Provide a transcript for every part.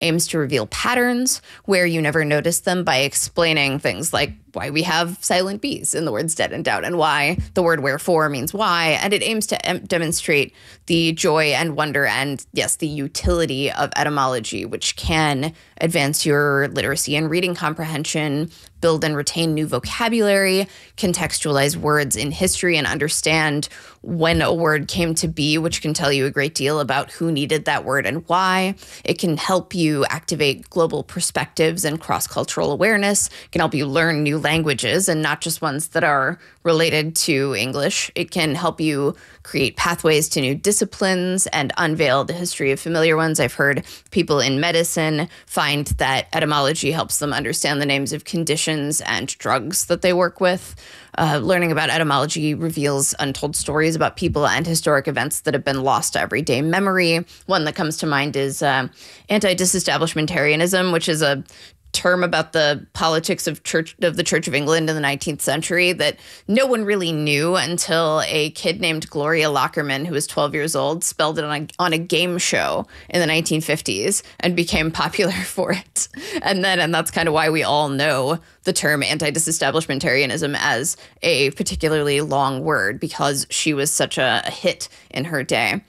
aims to reveal patterns where you never noticed them by explaining things like why we have silent Bs in the words dead and doubt and why the word wherefore means why. And it aims to demonstrate the joy and wonder and, yes, the utility of etymology, which can advance your literacy and reading comprehension, build and retain new vocabulary, contextualize words in history, and understand when a word came to be, which can tell you a great deal about who needed that word and why. It can help you activate global perspectives and cross-cultural awareness. It can help you learn new languages and not just ones that are related to English. It can help you create pathways to new disciplines and unveil the history of familiar ones. I've heard people in medicine find that etymology helps them understand the names of conditions and drugs that they work with. Learning about etymology reveals untold stories about people and historic events that have been lost to everyday memory. One that comes to mind is anti-disestablishmentarianism, which is a term about the politics of the Church of England in the 19th century that no one really knew until a kid named Gloria Lockerman, who was 12 years old, spelled it on a game show in the 1950s and became popular for it. And that's kind of why we all know the term anti-disestablishmentarianism as a particularly long word, because she was such a hit in her day.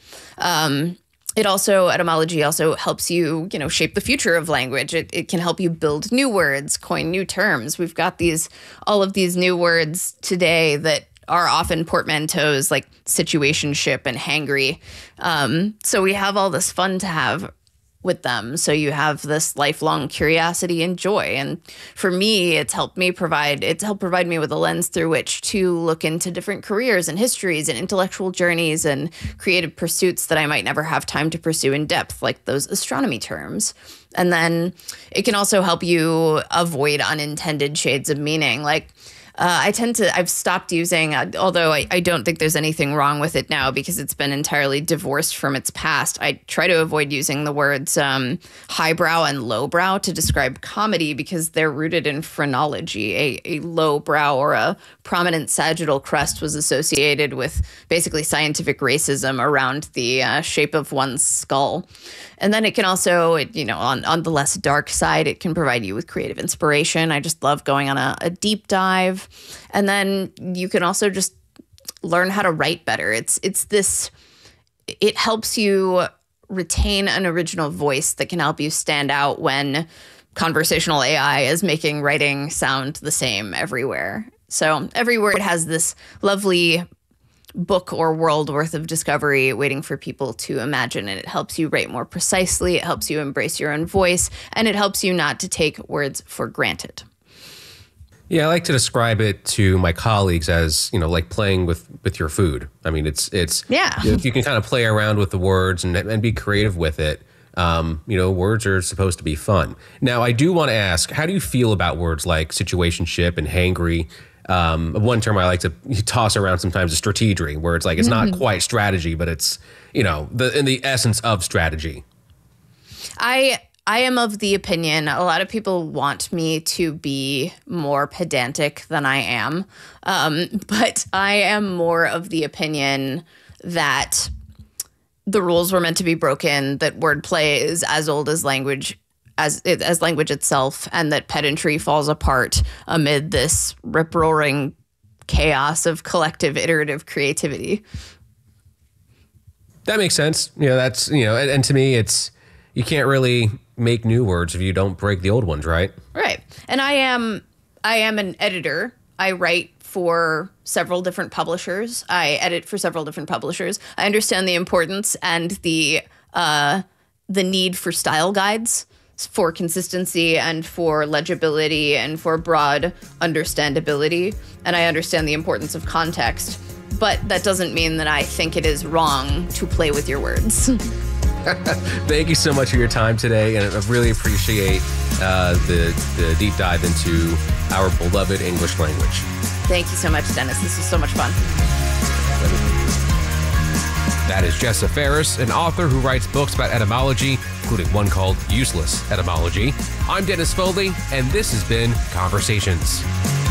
Etymology also helps you, shape the future of language. It can help you build new words, coin new terms. We've got all of these new words today that are often portmanteaus like situationship and hangry. So we have all this fun to have with them. So you have this lifelong curiosity and joy. And for me, it's helped provide me with a lens through which to look into different careers and histories and intellectual journeys and creative pursuits that I might never have time to pursue in depth, like those astronomy terms. And then it can also help you avoid unintended shades of meaning. Like, I've stopped using, although I don't think there's anything wrong with it now because it's been entirely divorced from its past. I try to avoid using the words highbrow and lowbrow to describe comedy because they're rooted in phrenology. A lowbrow or a prominent sagittal crest was associated with basically scientific racism around the shape of one's skull. And then it can also, on the less dark side, it can provide you with creative inspiration. I just love going on a deep dive. And then you can also just learn how to write better. It helps you retain an original voice that can help you stand out when conversational AI is making writing sound the same everywhere. So every word has this lovely book or world worth of discovery waiting for people to imagine. And it helps you write more precisely. It helps you embrace your own voice. And it helps you not to take words for granted. Yeah, I like to describe it to my colleagues as, like playing with your food. I mean, it's yeah. If you can kind of play around with the words and be creative with it, words are supposed to be fun. Now, I do want to ask, how do you feel about words like situationship and hangry? One term I like to toss around sometimes is strategery, where it's like it's not quite strategy, but it's, in the essence of strategy. I am of the opinion, a lot of people want me to be more pedantic than I am, but I am more of the opinion that the rules were meant to be broken, that wordplay is as old as language, as language itself, and that pedantry falls apart amid this rip-roaring chaos of collective iterative creativity. That makes sense. That's, and to me, you can't really make new words if you don't break the old ones, right? Right. And I am an editor. I write for several different publishers. I edit for several different publishers. I understand the importance and the need for style guides for consistency and for legibility and for broad understandability. And I understand the importance of context. But that doesn't mean that I think it is wrong to play with your words. Thank you so much for your time today, and I really appreciate the deep dive into our beloved English language. Thank you so much, Dennis. This was so much fun. That is Jessa Ferris, an author who writes books about etymology, including one called Useless Etymology. I'm Dennis Foley, and this has been Conversations.